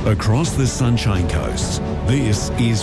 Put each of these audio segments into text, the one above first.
Across the Sunshine Coast, this is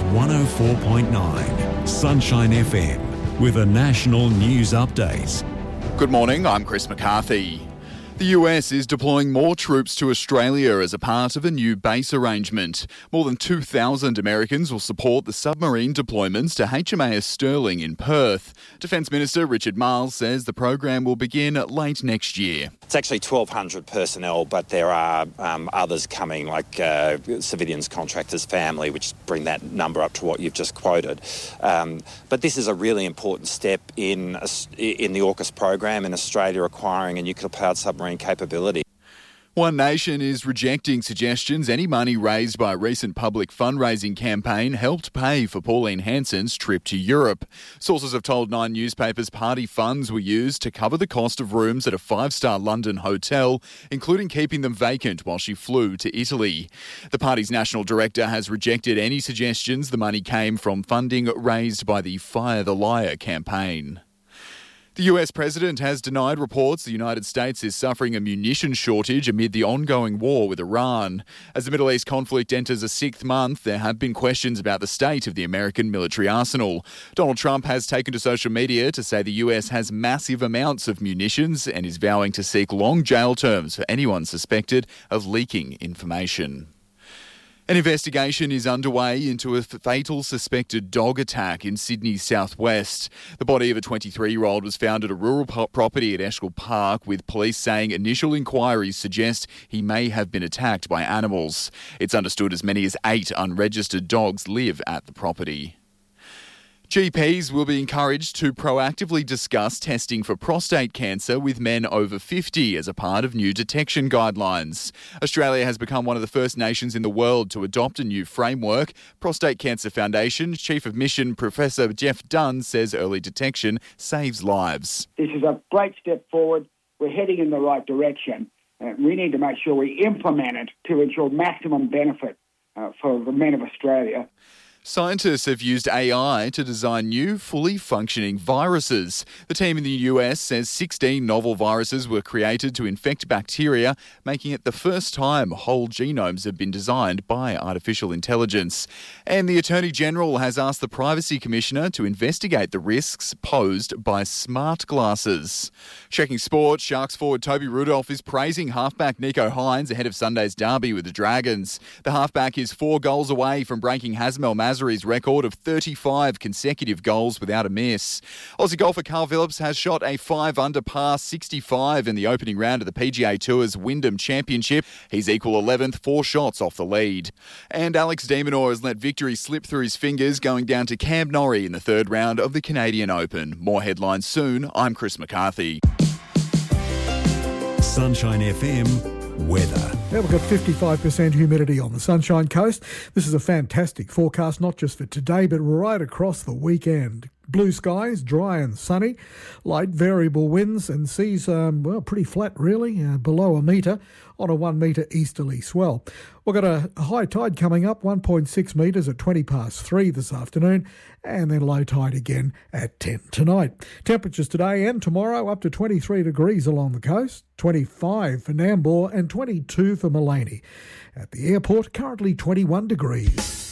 104.9 Sunshine FM with a national news update. Good morning, I'm Chris McCarthy. The US is deploying more troops to Australia as a part of a new base arrangement. More than 2,000 Americans will support the submarine deployments to HMAS Sterling in Perth. Defence Minister Richard Marles says the program will begin late next year. It's actually 1,200 personnel, but there are others coming, like civilians, contractors, family, which bring that number up to what you've just quoted. But this is a really important step in the AUKUS program in Australia acquiring a nuclear-powered submarine capability. One Nation is rejecting suggestions any money raised by a recent public fundraising campaign helped pay for Pauline Hanson's trip to Europe. Sources have told Nine newspapers party funds were used to cover the cost of rooms at a five-star London hotel, including keeping them vacant while she flew to Italy. The party's national director has rejected any suggestions the money came from funding raised by the Fire the Liar campaign. The US president has denied reports the United States is suffering a munitions shortage amid the ongoing war with Iran. As the Middle East conflict enters a sixth month, there have been questions about the state of the American military arsenal. Donald Trump has taken to social media to say the US has massive amounts of munitions and is vowing to seek long jail terms for anyone suspected of leaking information. An investigation is underway into a fatal suspected dog attack in Sydney's southwest. The body of a 23-year-old was found at a rural property at Eschol Park, with police saying initial inquiries suggest he may have been attacked by animals. It's understood as many as 8 unregistered dogs live at the property. GPs will be encouraged to proactively discuss testing for prostate cancer with men over 50 as a part of new detection guidelines. Australia has become one of the first nations in the world to adopt a new framework. Prostate Cancer Foundation Chief of Mission Professor Jeff Dunn says early detection saves lives. This is a great step forward. We're heading in the right direction. We need to make sure we implement it to ensure maximum benefit for the men of Australia. Scientists have used AI to design new, fully functioning viruses. The team in the US says 16 novel viruses were created to infect bacteria, making it the first time whole genomes have been designed by artificial intelligence. And the Attorney General has asked the Privacy Commissioner to investigate the risks posed by smart glasses. Checking sport, Sharks forward Toby Rudolph is praising halfback Nico Hines ahead of Sunday's derby with the Dragons. The halfback is 4 goals away from breaking Hasmel Mazari's record of 35 consecutive goals without a miss. Aussie golfer Carl Phillips has shot a 5-under par 65 in the opening round of the PGA Tour's Wyndham Championship. He's equal 11th, 4 shots off the lead. And Alex de Minaur has let victory slip through his fingers, going down to Cam Norrie in the third round of the Canadian Open. More headlines soon. I'm Chris McCarthy. Sunshine FM weather. Yeah, we've got 55% humidity on the Sunshine Coast. This is a fantastic forecast, not just for today, but right across the weekend. Blue skies, dry and sunny, light variable winds and seas, pretty flat really, below a metre on a 1 metre easterly swell. We've got a high tide coming up, 1.6 metres at 20 past 3 this afternoon, and then low tide again at 10 tonight. Temperatures today and tomorrow up to 23 degrees along the coast, 25 for Nambour and 22 for Mullaney. At the airport, currently 21 degrees.